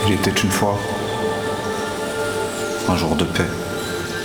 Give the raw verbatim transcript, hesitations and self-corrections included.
Il était une fois un jour de paix.